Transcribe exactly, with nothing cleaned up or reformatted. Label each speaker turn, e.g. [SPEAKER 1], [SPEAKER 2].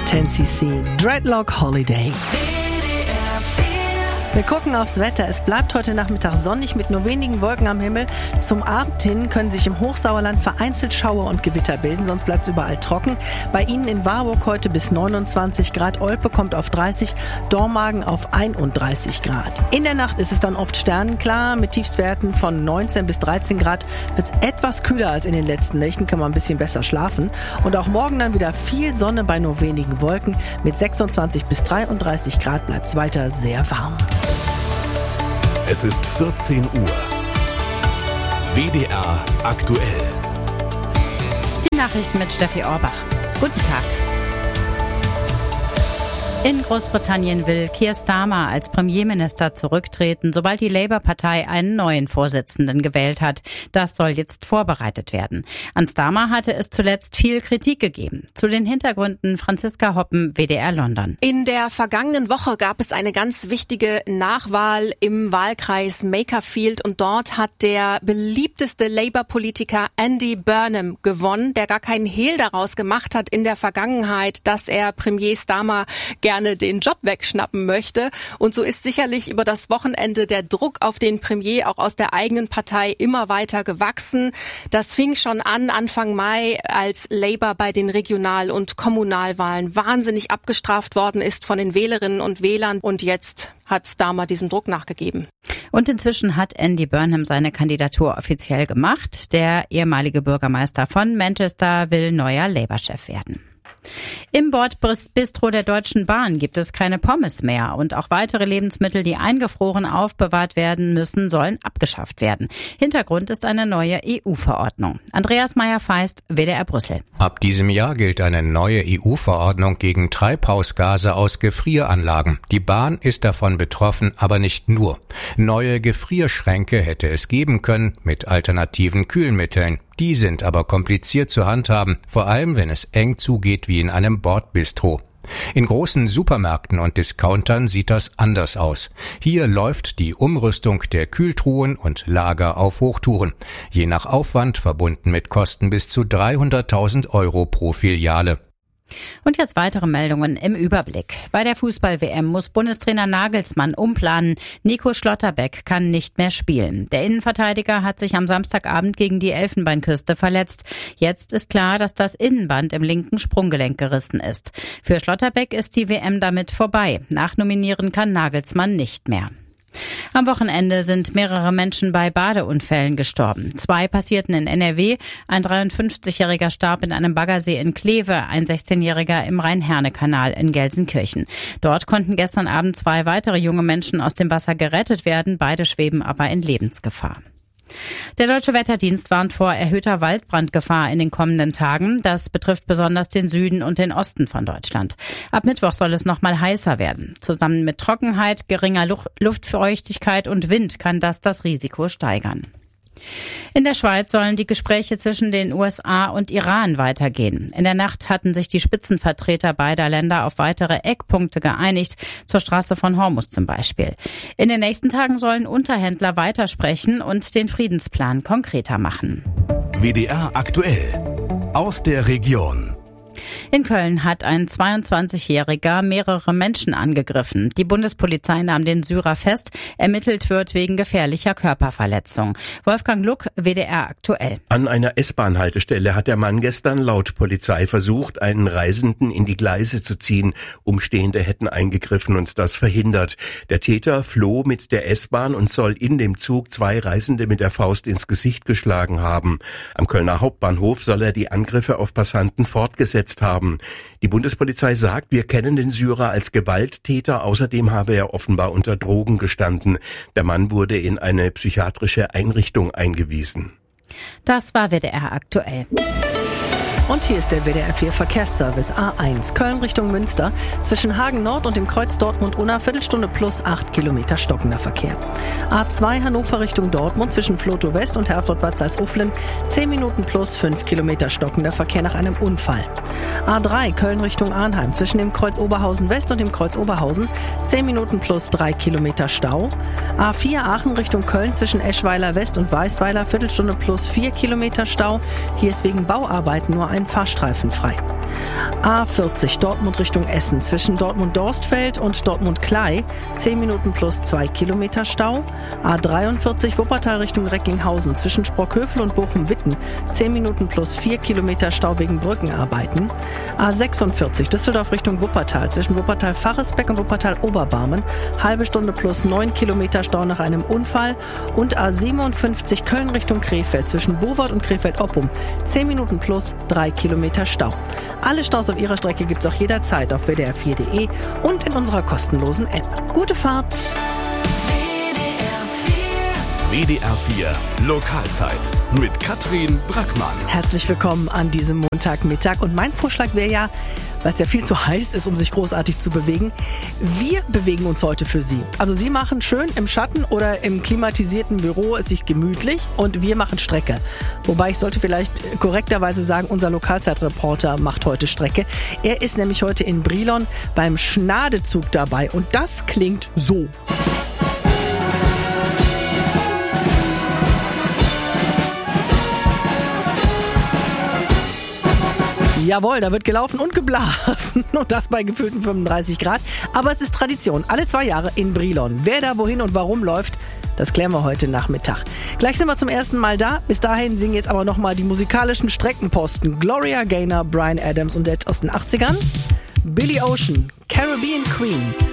[SPEAKER 1] ten C C, Dreadlock Holiday. Wir gucken aufs Wetter. Es bleibt heute Nachmittag sonnig mit nur wenigen Wolken am Himmel. Zum Abend hin können sich im Hochsauerland vereinzelt Schauer und Gewitter bilden, sonst bleibt es überall trocken. Bei Ihnen in Warburg heute bis neunundzwanzig Grad, Olpe kommt auf dreißig, Dormagen auf einunddreißig Grad. In der Nacht ist es dann oft sternenklar, mit Tiefstwerten von neunzehn bis dreizehn Grad wird es etwas kühler als in den letzten Nächten, kann man ein bisschen besser schlafen. Und auch morgen dann wieder viel Sonne bei nur wenigen Wolken. Mit sechsundzwanzig bis dreiunddreißig Grad bleibt es weiter sehr warm.
[SPEAKER 2] Es ist vierzehn Uhr. W D R aktuell.
[SPEAKER 3] Die Nachrichten mit Steffi Orbach. Guten Tag. In Großbritannien will Keir Starmer als Premierminister zurücktreten, sobald die Labour-Partei einen neuen Vorsitzenden gewählt hat. Das soll jetzt vorbereitet werden. An Starmer hatte es zuletzt viel Kritik gegeben. Zu den Hintergründen Franziska Hoppen, W D R London.
[SPEAKER 4] In der vergangenen Woche gab es eine ganz wichtige Nachwahl im Wahlkreis Makerfield und dort hat der beliebteste Labour-Politiker Andy Burnham gewonnen, der gar keinen Hehl daraus gemacht hat in der Vergangenheit, dass er Premier Starmer gerne den Job wegschnappen möchte. Und so ist sicherlich über das Wochenende der Druck auf den Premier auch aus der eigenen Partei immer weiter gewachsen. Das fing schon an Anfang Mai, als Labour bei den Regional- und Kommunalwahlen wahnsinnig abgestraft worden ist von den Wählerinnen und Wählern. Und jetzt hat Starmer diesem Druck nachgegeben.
[SPEAKER 3] Und inzwischen hat Andy Burnham seine Kandidatur offiziell gemacht. Der ehemalige Bürgermeister von Manchester will neuer Labour-Chef werden. Im Bordbistro der Deutschen Bahn gibt es keine Pommes mehr und auch weitere Lebensmittel, die eingefroren aufbewahrt werden müssen, sollen abgeschafft werden. Hintergrund ist eine neue E U-Verordnung. Andreas Meyer-Feist, W D R Brüssel.
[SPEAKER 5] Ab diesem Jahr gilt eine neue E U-Verordnung gegen Treibhausgase aus Gefrieranlagen. Die Bahn ist davon betroffen, aber nicht nur. Neue Gefrierschränke hätte es geben können mit alternativen Kühlmitteln. Die sind aber kompliziert zu handhaben, vor allem wenn es eng zugeht wie in einem Bordbistro. In großen Supermärkten und Discountern sieht das anders aus. Hier läuft die Umrüstung der Kühltruhen und Lager auf Hochtouren. Je nach Aufwand verbunden mit Kosten bis zu dreihunderttausend Euro pro Filiale.
[SPEAKER 3] Und jetzt weitere Meldungen im Überblick. Bei der Fußball-W M muss Bundestrainer Nagelsmann umplanen. Nico Schlotterbeck kann nicht mehr spielen. Der Innenverteidiger hat sich am Samstagabend gegen die Elfenbeinküste verletzt. Jetzt ist klar, dass das Innenband im linken Sprunggelenk gerissen ist. Für Schlotterbeck ist die W M damit vorbei. Nachnominieren kann Nagelsmann nicht mehr. Am Wochenende sind mehrere Menschen bei Badeunfällen gestorben. Zwei passierten in N R W, ein dreiundfünfzigjähriger starb in einem Baggersee in Kleve, ein sechzehnjähriger im Rhein-Herne-Kanal in Gelsenkirchen. Dort konnten gestern Abend zwei weitere junge Menschen aus dem Wasser gerettet werden, beide schweben aber in Lebensgefahr. Der Deutsche Wetterdienst warnt vor erhöhter Waldbrandgefahr in den kommenden Tagen. Das betrifft besonders den Süden und den Osten von Deutschland. Ab Mittwoch soll es noch mal heißer werden. Zusammen mit Trockenheit, geringer Luftfeuchtigkeit und Wind kann das das Risiko steigern. In der Schweiz sollen die Gespräche zwischen den U S A und Iran weitergehen. In der Nacht hatten sich die Spitzenvertreter beider Länder auf weitere Eckpunkte geeinigt, zur Straße von Hormuz zum Beispiel. In den nächsten Tagen sollen Unterhändler weitersprechen und den Friedensplan konkreter machen.
[SPEAKER 2] W D R aktuell aus der Region.
[SPEAKER 3] In Köln hat ein zweiundzwanzigjähriger mehrere Menschen angegriffen. Die Bundespolizei nahm den Syrer fest. Ermittelt wird wegen gefährlicher Körperverletzung. Wolfgang Luck, W D R aktuell.
[SPEAKER 6] An einer S-Bahn-Haltestelle hat der Mann gestern laut Polizei versucht, einen Reisenden in die Gleise zu ziehen. Umstehende hätten eingegriffen und das verhindert. Der Täter floh mit der S-Bahn und soll in dem Zug zwei Reisende mit der Faust ins Gesicht geschlagen haben. Am Kölner Hauptbahnhof soll er die Angriffe auf Passanten fortgesetzt haben. Die Bundespolizei sagt, wir kennen den Syrer als Gewalttäter. Außerdem habe er offenbar unter Drogen gestanden. Der Mann wurde in eine psychiatrische Einrichtung eingewiesen.
[SPEAKER 3] Das war W D R aktuell.
[SPEAKER 1] Und hier ist der W D R vier Verkehrsservice A eins, Köln Richtung Münster. Zwischen Hagen Nord und dem Kreuz Dortmund-Unna, Viertelstunde plus acht Kilometer stockender Verkehr. A zwei Hannover Richtung Dortmund, zwischen Flotow West und Herford-Bad Salzuflen, zehn Minuten plus fünf Kilometer stockender Verkehr nach einem Unfall. A drei Köln Richtung Arnheim, zwischen dem Kreuz Oberhausen West und dem Kreuz Oberhausen, zehn Minuten plus drei Kilometer Stau. A vier Aachen Richtung Köln, zwischen Eschweiler West und Weißweiler, Viertelstunde plus vier Kilometer Stau. Hier ist wegen Bauarbeiten nur ein Fahrstreifen frei. A vierzig Dortmund Richtung Essen zwischen Dortmund-Dorstfeld und Dortmund-Klei zehn Minuten plus zwei Kilometer Stau. A dreiundvierzig Wuppertal Richtung Recklinghausen zwischen Sprockhövel und Bochum-Witten zehn Minuten plus vier Kilometer Stau wegen Brückenarbeiten. A sechsundvierzig Düsseldorf Richtung Wuppertal zwischen Wuppertal-Faresbeck und Wuppertal-Oberbarmen halbe Stunde plus neun Kilometer Stau nach einem Unfall. Und A siebenundfünfzig Köln Richtung Krefeld zwischen Bowart und Krefeld-Oppum zehn Minuten plus drei Kilometer Stau. Alle Staus auf ihrer Strecke gibt's auch jederzeit auf w d r vier punkt d e und in unserer kostenlosen App. Gute Fahrt!
[SPEAKER 2] W D R vier Lokalzeit mit Katrin Brackmann.
[SPEAKER 1] Herzlich willkommen an diesem Montagmittag. Und mein Vorschlag wäre ja, weil es ja viel zu heiß ist, um sich großartig zu bewegen, wir bewegen uns heute für Sie. Also Sie machen schön im Schatten oder im klimatisierten Büro es sich gemütlich und wir machen Strecke. Wobei ich sollte vielleicht korrekterweise sagen, unser Lokalzeitreporter macht heute Strecke. Er ist nämlich heute in Brilon beim Schnadezug dabei und das klingt so. Jawohl, da wird gelaufen und geblasen und das bei gefühlten fünfunddreißig Grad. Aber es ist Tradition, alle zwei Jahre in Brilon. Wer da wohin und warum läuft, das klären wir heute Nachmittag. Gleich sind wir zum ersten Mal da. Bis dahin singen jetzt aber nochmal die musikalischen Streckenposten. Gloria Gaynor, Bryan Adams und Ed aus den achtzigern. Billy Ocean, Caribbean Queen.